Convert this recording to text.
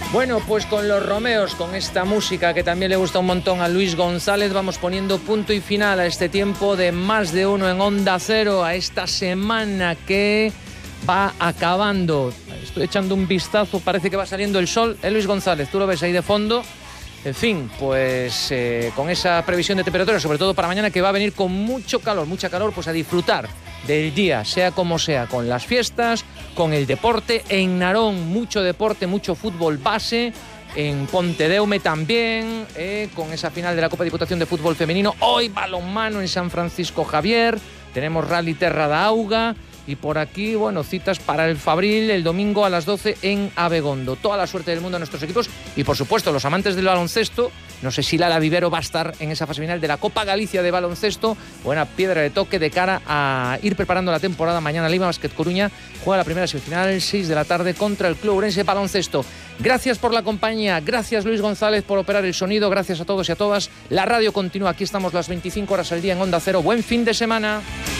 Bueno, pues con los Romeos, con esta música que también le gusta un montón a Luis González, vamos poniendo punto y final a este tiempo de Más de Uno en Onda Cero, a esta semana que va acabando. Estoy echando un vistazo, parece que va saliendo el sol. Luis González, tú lo ves ahí de fondo. En fin, pues con esa previsión de temperatura, sobre todo para mañana, que va a venir con mucha calor, pues a disfrutar del día, sea como sea, con las fiestas, con el deporte. En Narón, mucho deporte, mucho fútbol base. En Pontedeume también, con esa final de la Copa Diputación de Fútbol Femenino. Hoy balonmano en San Francisco Javier. Tenemos Rally Terra da Auga. Y por aquí, bueno, citas para el Fabril el domingo a las 12 en Abegondo. Toda la suerte del mundo a nuestros equipos y, por supuesto, los amantes del baloncesto. No sé si Lala Vivero va a estar en esa fase final de la Copa Galicia de baloncesto. Buena piedra de toque de cara a ir preparando la temporada. Mañana Lima Basket Coruña juega la primera semifinal, 6 de la tarde, contra el Club Ourense Baloncesto. Gracias por la compañía. Gracias, Luis González, por operar el sonido. Gracias a todos y a todas. La radio continúa. Aquí estamos las 25 horas al día en Onda Cero. Buen fin de semana.